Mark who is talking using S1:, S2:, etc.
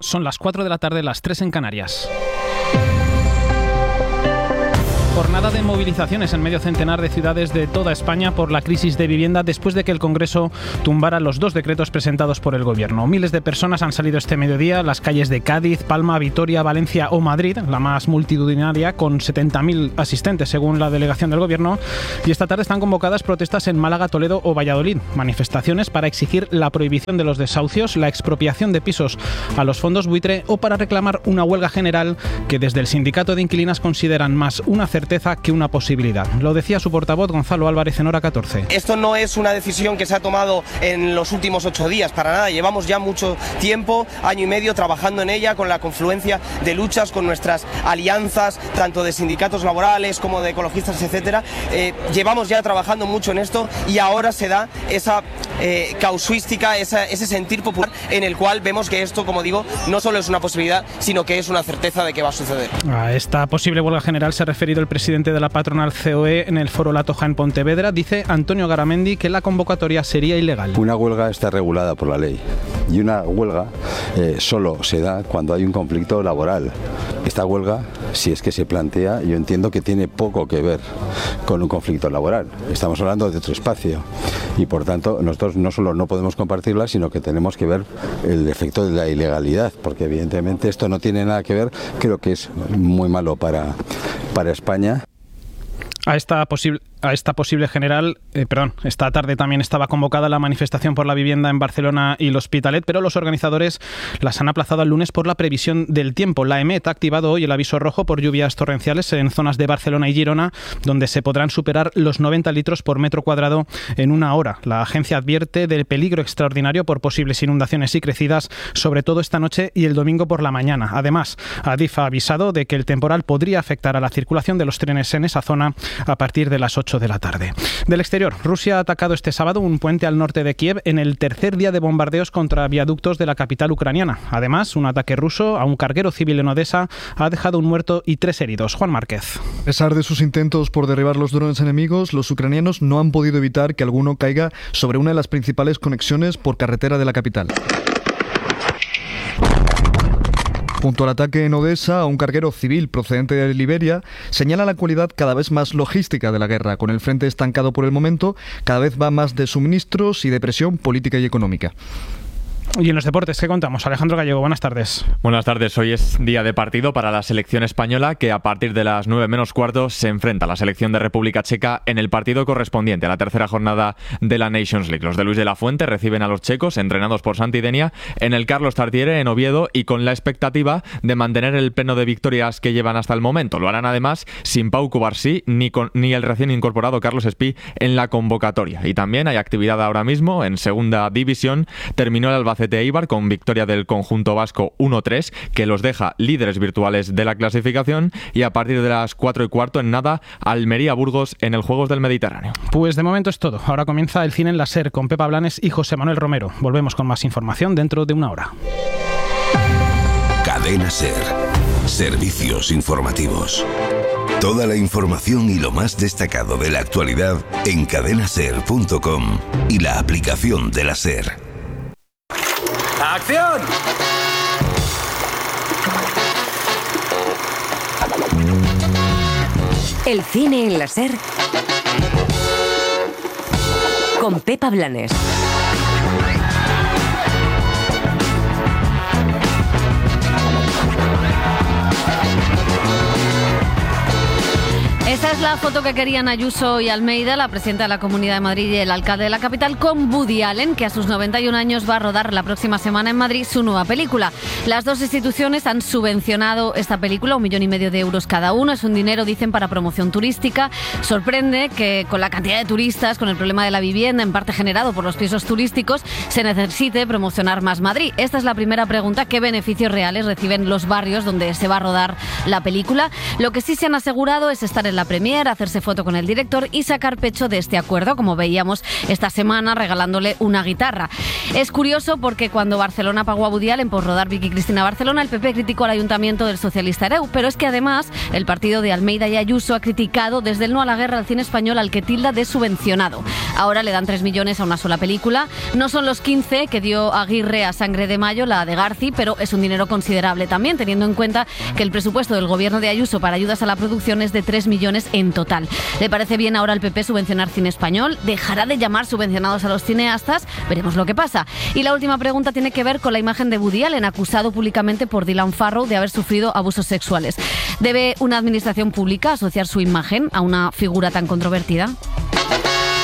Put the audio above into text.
S1: Son las 4 de la tarde, las 3 en Canarias. Jornada de movilizaciones en medio centenar de ciudades de toda España por la crisis de vivienda después de que el Congreso tumbara los 2 decretos presentados por el Gobierno. Miles de personas han salido este mediodía a las calles de Cádiz, Palma, Vitoria, Valencia o Madrid, la más multitudinaria, con 70.000 asistentes según la delegación del Gobierno. Y esta tarde están convocadas protestas en Málaga, Toledo o Valladolid. Manifestaciones para exigir la prohibición de los desahucios, la expropiación de pisos a los fondos buitre o para reclamar una huelga general que desde el sindicato de inquilinas consideran más una certeza que una posibilidad. Lo decía su portavoz Gonzalo Álvarez en Hora 14.
S2: Esto no es una decisión que se ha tomado en los últimos 8 días, para nada. Llevamos ya mucho tiempo, año y medio, trabajando en ella con la confluencia de luchas, con nuestras alianzas, tanto de sindicatos laborales como de ecologistas, etcétera. Llevamos ya trabajando mucho en esto y ahora se da esa casuística, ese sentir popular en el cual vemos que esto, como digo, no solo es una posibilidad, sino que es una certeza de que va a suceder.
S1: A esta posible huelga general se ha referido el presidente de la patronal COE en el Foro La Toja en Pontevedra. Dice Antonio Garamendi que la convocatoria sería ilegal.
S3: Una huelga está regulada por la ley y una huelga solo se da cuando hay un conflicto laboral. Esta huelga, si es que se plantea, yo entiendo que tiene poco que ver con un conflicto laboral. Estamos hablando de otro espacio y por tanto nosotros no solo no podemos compartirla, sino que tenemos que ver el efecto de la ilegalidad, porque evidentemente esto no tiene nada que ver, creo que es muy malo para España. Esta tarde también estaba convocada la manifestación por la vivienda en Barcelona y el Hospitalet, pero los organizadores las han aplazado al lunes por la previsión del tiempo. La EMET ha activado hoy el aviso rojo por lluvias torrenciales en zonas de Barcelona y Girona, donde se podrán superar los 90 litros por metro cuadrado en una hora. La agencia advierte del peligro extraordinario por posibles inundaciones y crecidas, sobre todo esta noche y el domingo por la mañana. Además, Adif ha avisado de que el temporal podría afectar a la circulación de los trenes en esa zona a partir de las 8 de la tarde. Del exterior, Rusia ha atacado este sábado un puente al norte de Kiev en el tercer día de bombardeos contra viaductos de la capital ucraniana. Además, un ataque ruso a un carguero civil en Odessa ha dejado un muerto y 3 heridos. Juan Márquez.
S4: A pesar de sus intentos por derribar los drones enemigos, los ucranianos no han podido evitar que alguno caiga sobre una de las principales conexiones por carretera de la capital. Junto al ataque en Odessa a un carguero civil procedente de Liberia, señala la cualidad cada vez más logística de la guerra. Con el frente estancado por el momento, cada vez va más de suministros y de presión política y económica.
S1: Y en los deportes, ¿qué contamos? Alejandro Gallego, buenas tardes.
S5: Buenas tardes. Hoy es día de partido para la selección española, que a partir de las 9 menos cuarto se enfrenta a la selección de República Checa en el partido correspondiente a la tercera jornada de la Nations League. Los de Luis de la Fuente reciben a los checos, entrenados por Santi Denia, en el Carlos Tartiere en Oviedo y con la expectativa de mantener el pleno de victorias que llevan hasta el momento. Lo harán además sin Pau Cubarsí ni el recién incorporado Carlos Espí en la convocatoria. Y también hay actividad ahora mismo en segunda división. Terminó el Albacete Eibar con victoria del conjunto vasco 1-3, que los deja líderes virtuales de la clasificación, y a partir de las 4 y cuarto en nada, Almería-Burgos en el Juegos del Mediterráneo.
S1: Pues de momento es todo. Ahora comienza el cine en la SER con Pepa Blanes y José Manuel Romero. Volvemos con más información dentro de una hora.
S6: Cadena SER. Servicios informativos. Toda la información y lo más destacado de la actualidad en cadenaser.com y la aplicación de la SER.
S7: ¡Acción!
S8: El cine en la SER con Pepa Blanes.
S9: Esa es la foto que querían Ayuso y Almeida, la presidenta de la Comunidad de Madrid y el alcalde de la capital, con Woody Allen, que a sus 91 años va a rodar la próxima semana en Madrid su nueva película. Las dos instituciones han subvencionado esta película, 1,5 millones de euros cada uno. Es un dinero, dicen, para promoción turística. Sorprende que con la cantidad de turistas, con el problema de la vivienda, en parte generado por los pisos turísticos, se necesite promocionar más Madrid. Esta es la primera pregunta: ¿qué beneficios reales reciben los barrios donde se va a rodar la película? Lo que sí se han asegurado es estar en la premiere premier, hacerse foto con el director y sacar pecho de este acuerdo, como veíamos esta semana regalándole una guitarra. Es curioso porque cuando Barcelona pagó a Woody Allen por rodar Vicky Cristina Barcelona, el PP criticó al ayuntamiento del socialista Hereu, pero es que además el partido de Almeida y Ayuso ha criticado desde el no a la guerra al cine español al que tilda de subvencionado. Ahora le dan 3 millones a una sola película. No son los 15 que dio Aguirre a Sangre de Mayo, la de Garci, pero es un dinero considerable también, teniendo en cuenta que el presupuesto del gobierno de Ayuso para ayudas a la producción es de 3 millones en total. ¿Le parece bien ahora al PP subvencionar cine español? ¿Dejará de llamar subvencionados a los cineastas? Veremos lo que pasa. Y la última pregunta tiene que ver con la imagen de Woody Allen, acusado públicamente por Dylan Farrow de haber sufrido abusos sexuales. ¿Debe una administración pública asociar su imagen a una figura tan controvertida?